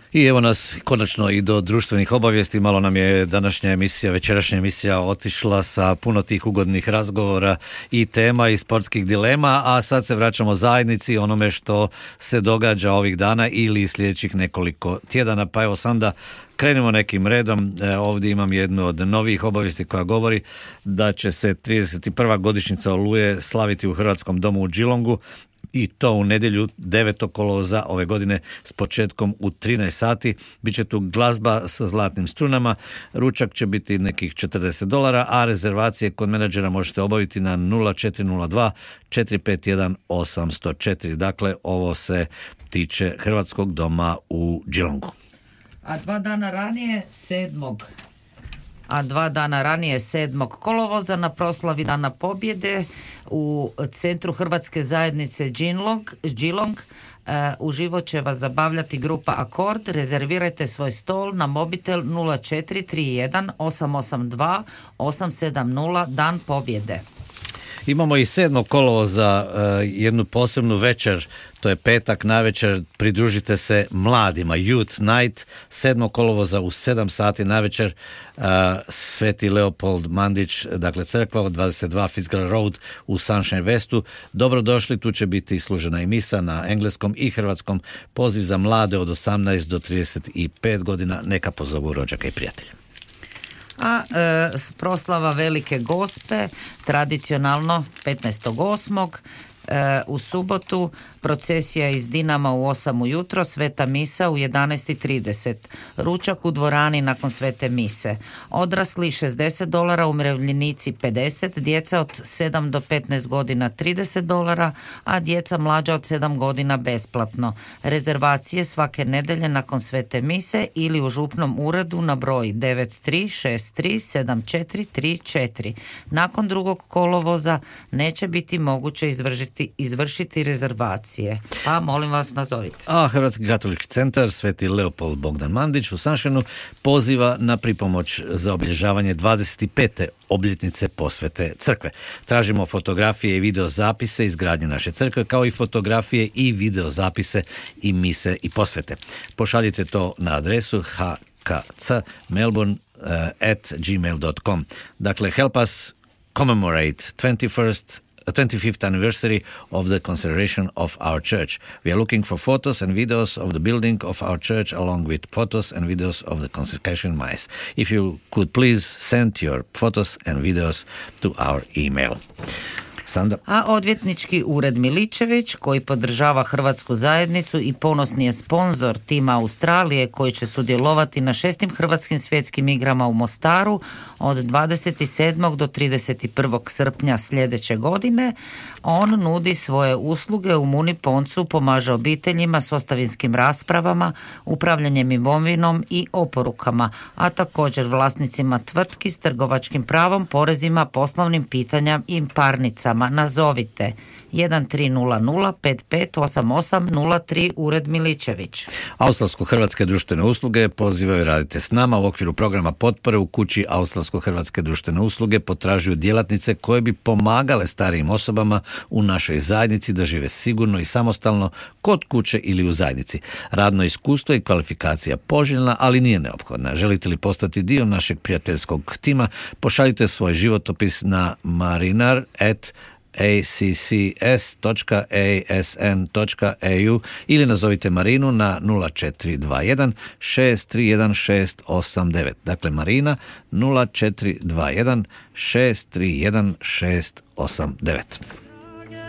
I evo nas konačno i do društvenih obavijesti. Malo nam je večerašnja emisija otišla sa puno tih ugodnih razgovora i tema i sportskih dilema, a sad se vraćamo zajednici, onome što se događa ovih dana ili sljedećih nekoliko tjedana. Pa evo sam da krenemo nekim redom. Ovdje imam jednu od novih obavijesti koja govori da će se 31. godišnjica Oluje slaviti u Hrvatskom domu u Geelongu, i to u nedjelju 9. kolovoza ove godine s početkom u 13 sati. Biće tu glazba sa zlatnim strunama, ručak će biti nekih $40, a rezervacije kod menadžera možete obaviti na 0402 451 804. Dakle, ovo se tiče Hrvatskog doma u Geelongu. A dva dana ranije 7. kolovoza na proslavi Dana pobjede u centru Hrvatske zajednice Geelong uživo će vas zabavljati grupa Akord. Rezervirajte svoj stol na mobitel 0431 882 870 Dan pobjede. Imamo i 7. kolovoza jednu posebnu večer, to je petak navečer, pridružite se mladima, Youth Night, 7. kolovoza u 7 sati navečer, Sveti Leopold Mandić, dakle crkva od 22 Fitzgerald Road u Sunshine Westu. Dobrodošli, tu će biti služena i misa na engleskom i hrvatskom. Poziv za mlade od 18 do 35 godina, neka pozovu rođaka i prijatelja. A proslava Velike Gospe tradicionalno 15.8. U subotu procesija iz Dinama u 8 ujutro, sveta misa u 11:30. Ručak u dvorani nakon svete mise. Odrasli $60, umirovljenici 50, djeca od 7 do 15 godina $30, a djeca mlađa od 7 godina besplatno. Rezervacije svake nedelje nakon svete mise ili u župnom uredu na broj 93637434. Nakon 2. kolovoza neće biti moguće izvršiti rezervacije. Pa molim vas, nazovite. A Hrvatski katolički centar Sveti Leopold Bogdan Mandić u Sanšenu poziva na pripomoć za obilježavanje 25. obljetnice posvete crkve. Tražimo fotografije i videozapise izgradnje naše crkve, kao i fotografije i videozapise i mise i posvete. Pošaljite to na adresu hkcmelbourne@gmail.com. Dakle, help us commemorate 25th anniversary of the consecration of our church. We are looking for photos and videos of the building of our church along with photos and videos of the consecration mass. If you could please send your photos and videos to our email. Sanda. A odvjetnički ured Miličević, koji podržava Hrvatsku zajednicu i ponosni je sponzor tima Australije, koji će sudjelovati na 6. Hrvatskim svjetskim igrama u Mostaru od 27. do 31. srpnja sljedeće godine, on nudi svoje usluge u Muniponcu, pomaže obiteljima s ostavinskim raspravama, upravljanjem imovinom i oporukama, a također vlasnicima tvrtki s trgovačkim pravom, porezima, poslovnim pitanjama i parnicama. Nazovite 1300 558803 Ured Miličević. Australsko-hrvatske društvene usluge pozivaju radite s nama u okviru programa potpore u kući. Australsko-hrvatske društvene usluge potražuju djelatnice koje bi pomagale starijim osobama u našoj zajednici da žive sigurno i samostalno kod kuće ili u zajednici. Radno iskustvo i kvalifikacija poželjna, ali nije neophodna. Želite li postati dio našeg prijateljskog tima, pošaljite svoj životopis na marinar@accs.asn.au ili nazovite Marinu na 0421 631 689. Dakle, Marina 0421 631 689.